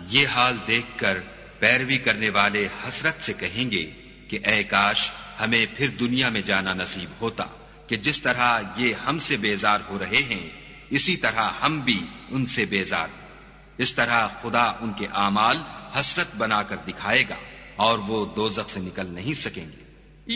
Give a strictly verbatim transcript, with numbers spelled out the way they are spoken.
ये हाल देखकर पैरवी करने वाले हसरत से कहेंगे कि ऐ काश हमें फिर दुनिया में जाना नसीब होता कि जिस तरह ये हमसे बेजार हो रहे हैं इसी तरह हम भी उनसे बेजार। इस तरह खुदा उनके आमाल हसरत बनाकर दिखाएगा और वो दोजख से निकल नहीं सकेंगे।